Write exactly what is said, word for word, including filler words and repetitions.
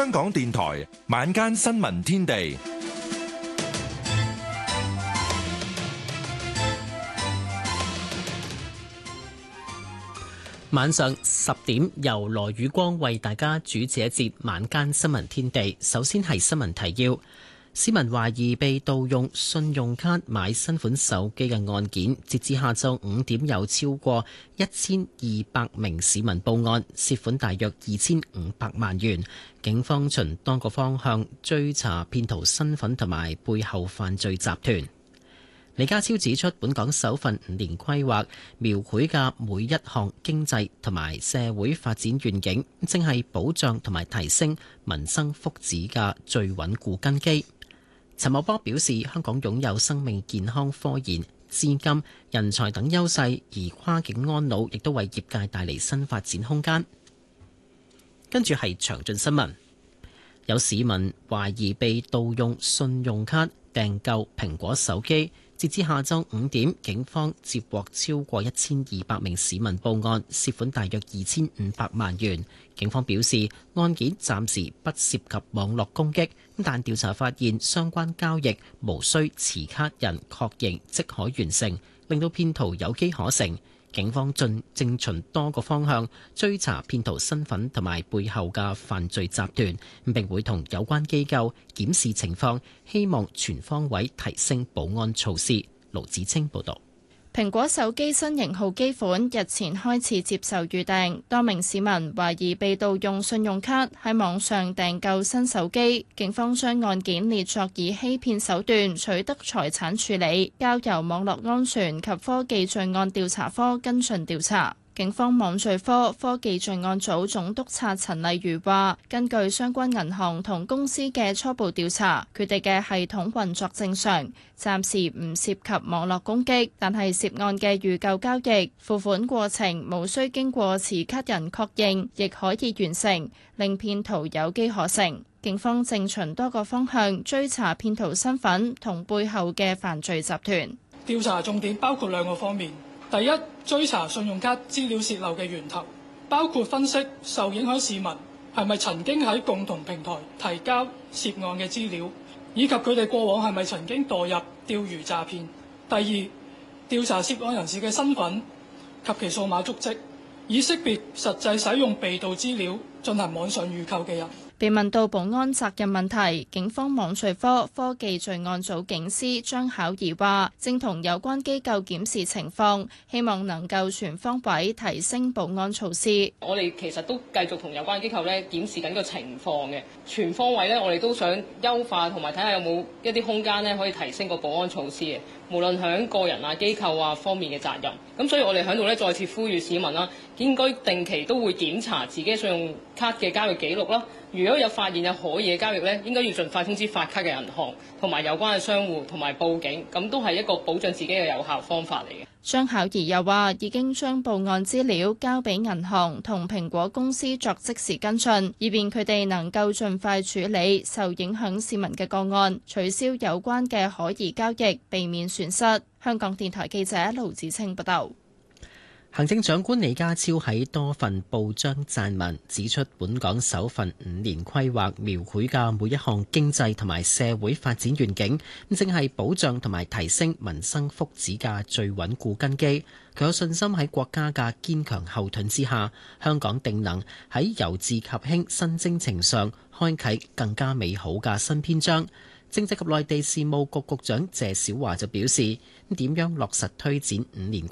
香港電台晚間新聞天地， 晚上十點由羅宇光為大家主持一節晚間新聞天地。首先係新聞提要：市民懷疑被盜用信用卡買新款手機嘅案件，截至下晝五點有超過一千二百名市民報案，涉款大約二千五百萬元。警方循多個方向追查騙徒身份同埋背後犯罪集團。李家超指出，本港首份五年規劃描繪嘅每一項經濟同埋社會發展願景，正係保障同埋提升民生福祉嘅最穩固根基。陳茂波表示，香港擁有生命健康科研、資金、人才等優勢，而跨境安老亦都為業界帶嚟新發展空間。跟住係詳盡新聞，有市民懷疑被盜用信用卡訂購蘋果手機。截至下晝五點，警方接獲超過一千二百名市民報案，涉款大約二千五百萬元。警方表示，案件暫時不涉及網絡攻擊，但調查發現相關交易無需持卡人確認即可完成，令到騙徒有機可乘。警方正正循多個方向追查騙徒身份同埋背後嘅犯罪集團，並會同有關機構檢視情況，希望全方位提升保安措施。盧子清報導。 蘋果手機新型號機款日前開始接受預訂，多名市民懷疑被盜用信用卡喺網上訂購新手機，警方將案件列作以欺騙手段取得財產處理，交由網絡安全及科技罪案調查科跟進調查。警方網罪科科技罪案組總督察陳麗如話，根據相關銀行同公司嘅初步調查，佢哋嘅系統運作正常，暫時唔涉及網絡攻擊，但係涉案嘅預購交易、付款過程無需經過持卡人確認，亦可以完成，令騙徒有機可乘。警方正循多個方向追查騙徒身份同背後嘅犯罪集團。 調查重點包括兩個方面。第一，追查信用卡資料洩漏嘅源頭，包括分析受影響市民係咪曾經喺共同平台提交涉案嘅資料，以及佢哋過往係咪曾經墮入釣魚詐騙。第二，調查涉案人士嘅身份及其數碼足跡，以識別實際使用被盜資料進行網上預購嘅人。 被問到保安責任問題，警方網罪科科技罪案組警司張巧儀話，正同有關機構檢視情況，希望能夠全方位提升保安措施。 我哋其實都繼續同有關機構咧檢視緊個情況嘅，全方位咧我哋都想優化同埋睇下有冇一啲空間咧可以提升個保安措施嘅，無論響個人啊、機構啊方面嘅責任。咁所以我哋喺度咧再次呼籲市民啦，應該定期都會檢查自己信用卡嘅交易記錄啦。如果有發現有可疑嘅交易咧，應該要盡快通知發卡嘅銀行同埋有關嘅商戶同埋報警，咁都係一個保障自己嘅有效方法嚟嘅。 張巧儀又話，已經將報案資料交俾銀行同蘋果公司作即時跟進，以便佢哋能夠盡快處理受影響市民嘅個案，取消有關嘅可疑交易，避免損失。香港電台記者盧子清報道。 行政長官李家超喺多份報章撰文，指出本港首份五年規劃描繪嘅每一項經濟同埋社會發展願景，正係保障同埋提升民生福祉嘅最穩固根基。佢有信心喺國家嘅堅強後盾之下，香港定能喺由治及興新征程上開啟更加美好嘅新篇章。政制及內地事務局局長謝小華就表示，點樣落實推展五年